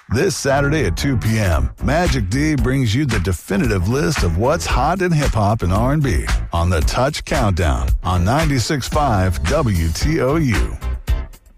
This Saturday at 2 p.m., Magic D brings you the definitive list of what's hot in hip-hop and R&B on the Touch Countdown on 96.5 WTOU.